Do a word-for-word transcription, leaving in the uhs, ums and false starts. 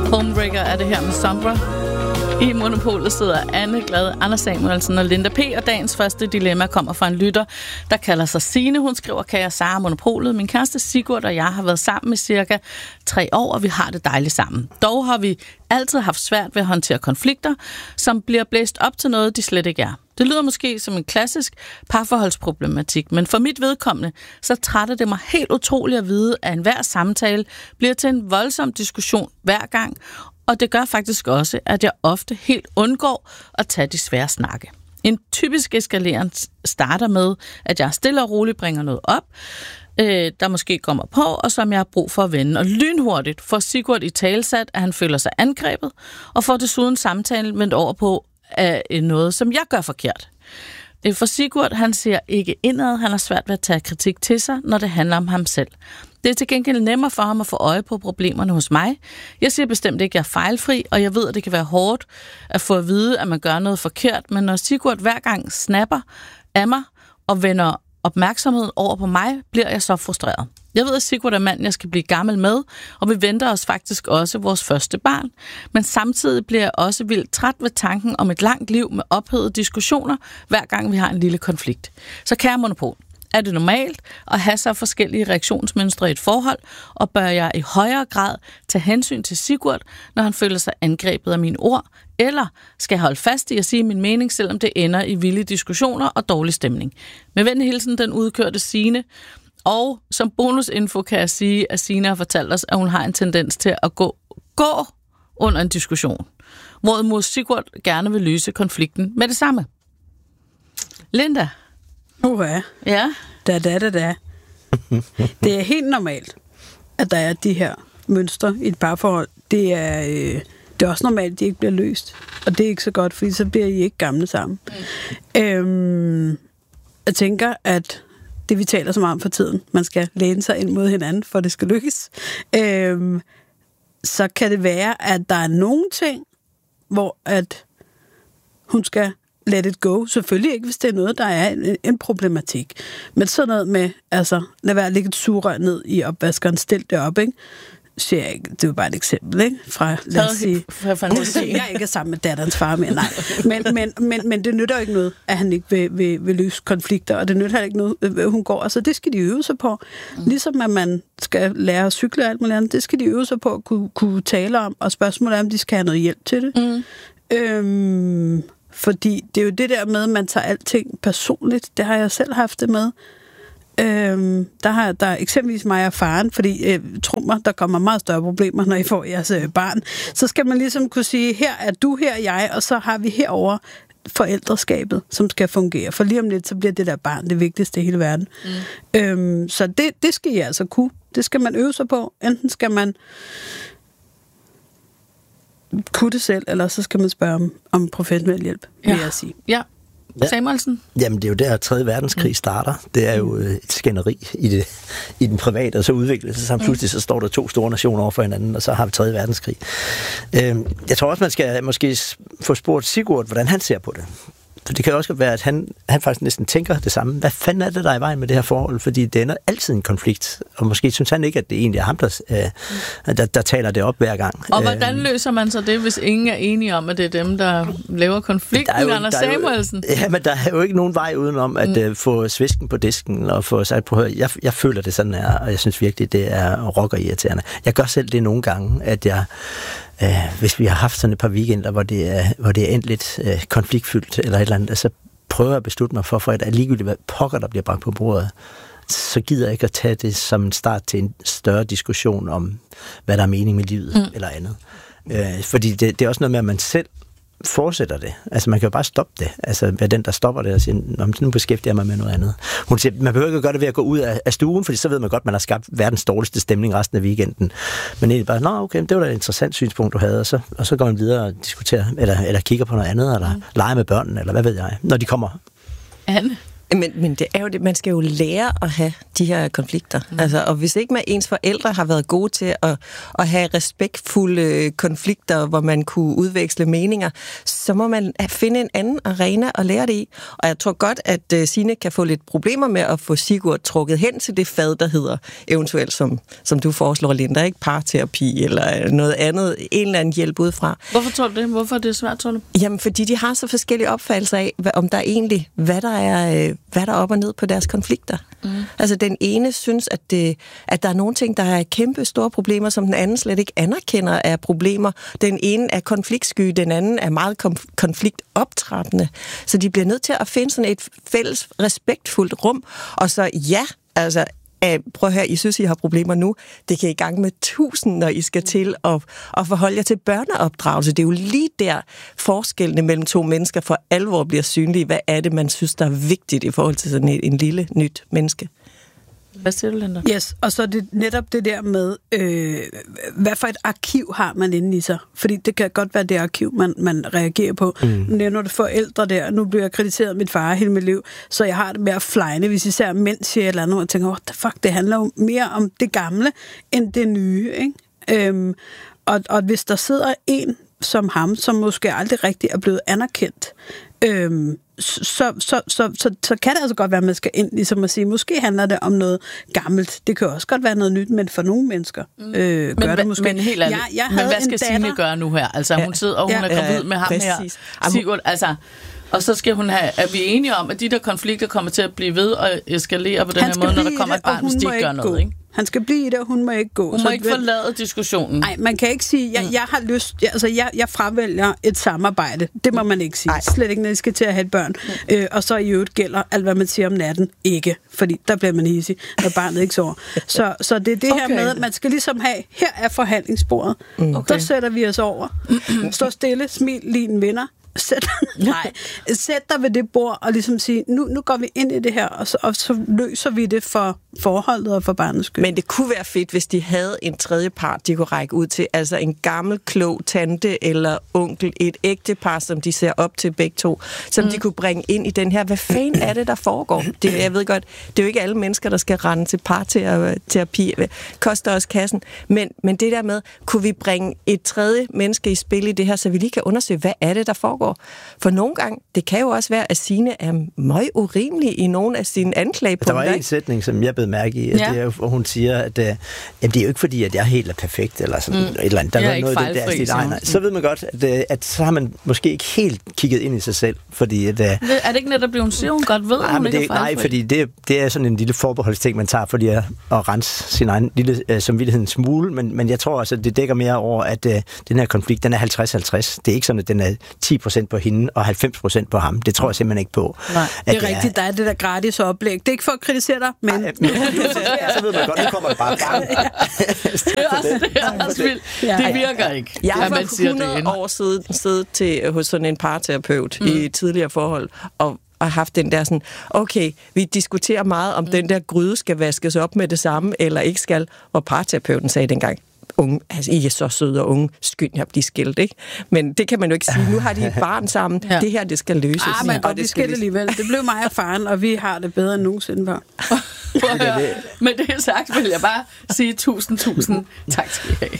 Homebreaker er det her med Sombra. I Monopolet sidder Anne Glad, Anders Samuelsen og Linda P. Og dagens første dilemma kommer fra en lytter, der kalder sig Signe. Hun skriver, kære Sara Monopolet. Min kæreste Sigurd og jeg har været sammen i cirka tre år, og vi har det dejligt sammen. Dog har vi altid haft svært ved at håndtere konflikter, som bliver blæst op til noget, de slet ikke er. Det lyder måske som en klassisk parforholdsproblematik, men for mit vedkommende, så trætter det mig helt utroligt at vide, at enhver samtale bliver til en voldsom diskussion hver gang, og det gør faktisk også, at jeg ofte helt undgår at tage de svære snakke. En typisk eskaleren starter med, at jeg stille og roligt bringer noget op, øh, der måske kommer på, og som jeg har brug for at vende. Og lynhurtigt får Sigurd i talesat, at han føler sig angrebet, og får desuden samtalen vendt over på af noget, som jeg gør forkert. For Sigurd, han siger ikke indad, han har svært ved at tage kritik til sig, når det handler om ham selv. Det er til gengæld nemmere for ham at få øje på problemerne hos mig. Jeg siger bestemt ikke, at jeg er fejlfri, og jeg ved, at det kan være hårdt at få at vide, at man gør noget forkert, men når Sigurd hver gang snapper af mig og vender opmærksomheden over på mig, bliver jeg så frustreret. Jeg ved, at Sigurd er manden, jeg skal blive gammel med, og vi venter os faktisk også vores første barn. Men samtidig bliver jeg også vildt træt ved tanken om et langt liv med ophedede diskussioner, hver gang vi har en lille konflikt. Så kære Monopol, er det normalt at have så forskellige reaktionsmønstre i et forhold, og bør jeg i højere grad tage hensyn til Sigurd, når han føler sig angrebet af mine ord, eller skal jeg holde fast i at sige min mening, selvom det ender i vilde diskussioner og dårlig stemning? Med venlig hilsen, den udkørte Signe. Og som bonusinfo kan jeg sige, at Signe har fortalt os, at hun har en tendens til at gå, gå under en diskussion, hvorimod Sigurd gerne vil løse konflikten med det samme. Linda? Uha. Ja? Da, da, da, da. Det er helt normalt, at der er de her mønstre i et parforhold. Det er, øh, det er også normalt, at de ikke bliver løst. Og det er ikke så godt, fordi så bliver I ikke gamle sammen. Mm. Øhm, jeg tænker, at det vi taler så meget om for tiden, man skal læne sig ind mod hinanden, for det skal lykkes, øhm, så kan det være, at der er nogle ting, hvor at hun skal let it go. Selvfølgelig ikke, hvis det er noget, der er en, en problematik. Men sådan noget med, altså, lad være at lægge et sugerør ned i opvaskeren, stil det op, ikke? Siger jeg ikke. Det er jo bare et eksempel, ikke? Fra, lad os sige, jeg ikke er sammen med datterens far mere, nej. Men, men, men, men det nytter jo ikke noget, at han ikke vil, vil, vil løse konflikter, og det nytter ikke noget, hun går. Altså, det skal de øve sig på. Mm. Ligesom at man skal lære at cykle og alt muligt andet, det skal de øve sig på at kunne, kunne tale om, og spørgsmålet er, om de skal have noget hjælp til det. Mm. Øhm, fordi det er jo det der med, at man tager alting personligt. Det har jeg selv haft det med. Øhm, der har der eksempelvis mig og faren, fordi øh, tro mig, der kommer meget større problemer, når I får jeres øh, barn. Så skal man ligesom kunne sige, her er du, her er jeg, og så har vi herover forældreskabet, som skal fungere. For lige om lidt, så bliver det der barn det vigtigste i hele verden. Mm. Øhm, så det, det skal I altså kunne. Det skal man øve sig på. Enten skal man kunne det selv, eller så skal man spørge om, om professionel hjælp, vil ja. jeg sige. Ja. Samuelsen? Jamen, det er jo der, tredje verdenskrig starter. Det er jo et skænderi i, det, i den private, og så udvikler det sig. Så pludselig så står der to store nationer over for hinanden, og så har vi tredje verdenskrig. Øhm, jeg tror også, man skal måske få spurgt Sigurd, hvordan han ser på det. For det kan også være, at han, han faktisk næsten tænker det samme. Hvad fanden er det, der er i vejen med det her forhold? Fordi det ender altid en konflikt. Og måske synes han ikke, at det egentlig er ham, der, øh, der, der taler det op hver gang. Og hvordan løser man så det, hvis ingen er enige om, at det er dem, der laver konflikten, Anders Samuelsen? Ja, men der er jo ikke nogen vej udenom at mm. øh, få svisken på disken og få sagt, prøv at høre, jeg, jeg føler det sådan her, og jeg synes virkelig, det er rockerirriterende. Jeg gør selv det nogle gange, at jeg Uh, hvis vi har haft sådan et par weekender, hvor det er, hvor det er endt lidt uh, konfliktfyldt eller et eller andet, så prøver jeg at beslutte mig for, for at ligegyldigt hvad pokker, der bliver bragt på bordet, så gider jeg ikke at tage det som en start til en større diskussion om, hvad der er mening med livet mm. eller andet. Uh, fordi det, det er også noget med, at man selv fortsætter det. Altså, man kan jo bare stoppe det. Altså, hvad den, der stopper det og siger, nu beskæftiger jeg mig med noget andet. Hun siger, man behøver ikke at gøre det ved at gå ud af, af stuen, fordi så ved man godt, man har skabt verdens dårligste stemning resten af weekenden. Men egentlig bare, nå, okay, det var da et interessant synspunkt, du havde, og så, og så går man videre og diskuterer, eller, eller kigger på noget andet, eller mm. leger med børnene, eller hvad ved jeg, når de kommer. Anne? Men, men det er jo det, man skal jo lære at have de her konflikter. Mm. Altså, og hvis ikke man ens forældre har været gode til at, at have respektfulde konflikter, hvor man kunne udveksle meninger, så må man finde en anden arena og lære det i. Og jeg tror godt, at uh, Signe kan få lidt problemer med at få Sigurd trukket hen til det fad, der hedder eventuelt, som, som du foreslår, Linda, ikke parterapi eller noget andet, en eller anden hjælp udefra. Hvorfor tror du det? Hvorfor er det svært, tror du? Jamen, fordi de har så forskellige opfattelser af, hvad, om der egentlig, hvad der er, hvad der er op og ned på deres konflikter. Mm. Altså, den ene synes, at, det, at der er nogle ting, der er kæmpe store problemer, som den anden slet ikke anerkender er problemer. Den ene er konfliktsky, den anden er meget konfliktoptrappende. Så de bliver nødt til at finde sådan et fælles respektfuldt rum. Og så ja, altså, Æh, prøv at høre, I synes, I har problemer nu. Det kan I gang med tusind, når I skal til at, at forholde jer til børneopdragelse. Det er jo lige der forskellene mellem to mennesker for alvor bliver synlige. Hvad er det, man synes, der er vigtigt i forhold til sådan en, en lille, nyt menneske? Hvad siger du, Linda? Yes, og så er det netop det der med, øh, hvad for et arkiv har man inde i sig? Fordi det kan godt være det arkiv, man, man reagerer på. Mm. Når det forældre der, nu bliver jeg krediteret mit far hele mit liv, så jeg har det med at flyne, hvis især mænd siger et eller andet, og jeg tænker, what the fuck, det handler jo mere om det gamle, end det nye, ikke? Øhm, og, og hvis der sidder en som ham, som måske aldrig rigtig er blevet anerkendt, øhm, Så, så, så, så, så kan det altså godt være, at man skal ind ligesom at sige, måske handler det om noget gammelt. Det kan også godt være noget nyt, men for nogle mennesker øh, gør men, det måske. Men helt ærligt, jeg, jeg men hvad skal Signe gøre nu her? Altså, hun sidder, og hun ja, er gravid ja, med ham præcis. Her. Sigurd, altså... Og så skal hun have, er vi enige om, at de der konflikter kommer til at blive ved og eskalere på den her måde, når der kommer et barn, hvis de ikke gør noget, ikke? Han skal blive i det, og hun må ikke gå. Hun må så ikke forlade diskussionen. Nej, man kan ikke sige, jeg, jeg har lyst, jeg, altså jeg, jeg fravælger et samarbejde. Det må man ikke sige. Ej. Slet ikke, når de skal til at have et børn. Mm. Øh, og så i øvrigt gælder alt, hvad man siger om natten, ikke. Fordi der bliver man hissig, når barnet ikke sover. Så, så det er det okay. her med, at man skal ligesom have, her er forhandlingsbordet. Mm. Okay. Der sætter vi os over. Stå stille, smil, lige en vinder. Sæt, nej, sæt dig ved det bord og ligesom sige, nu, nu går vi ind i det her, og så, og så løser vi det for forholdet og for barnets skyld. Men det kunne være fedt, hvis de havde en tredje part, de kunne række ud til, altså en gammel, klog tante eller onkel, et ægtepar, som de ser op til begge to, som mm. de kunne bringe ind i den her, hvad fanden er det, der foregår? Det, jeg ved godt, det er jo ikke alle mennesker, der skal rende til parterapi, koster også kassen, men, men det der med, kunne vi bringe et tredje menneske i spil i det her, så vi lige kan undersøge, hvad er det, der foregår? For nogle gange, det kan jo også være, at Signe er meget urimelig i nogle af sine anklagepunkter. Der var en sætning, som jeg bed mærke i, at ja. det er, hvor hun siger, at uh, jamen, det er jo ikke fordi, at jeg er helt er perfekt, eller sådan mm. et eller andet. Der jeg er noget fejlfri, det der stil. Nej, nej. Så ved man godt, at, uh, at så har man måske ikke helt kigget ind i sig selv, fordi at... Uh, er det ikke netop, at hun siger, hun godt ved, at hun ikke er fejlfri? Nej, fordi det, det er sådan en lille forbeholdsting, man tager, fordi at, at rense sin egen lille uh, samvittighed en smule, men, men jeg tror også, at det dækker mere over, at uh, den her konflikt, den er halvtreds halvtreds. Det er ikke sådan, at den er ti procent på hende og halvfems procent på ham. Det tror jeg simpelthen ikke på. Nej, det er rigtigt, der er det der gratis oplæg. Det er ikke for at kritisere dig, men... Ej, men så ved man godt, nu kommer det bare gang. Det er også, det er også vildt. Det virker ikke. Jeg har for hundrede år siddet, siddet til, hos sådan en parterapeut mm. i tidligere forhold, og og haft den der sådan, okay, vi diskuterer meget, om mm. den der gryde skal vaskes op med det samme, eller ikke skal, og parterapeuten sagde dengang, unge, altså I er så søde og unge, skynd jer at blive skilt, ikke? Men det kan man jo ikke sige. Nu har de et barn sammen. Ja. Det her, det skal løses. Ah, men godt, vi skilt alligevel. Det blev mig og faren, og vi har det bedre end nogensinde børn. Men det er sagt, vil jeg bare sige tusind, tusind tak skal I have.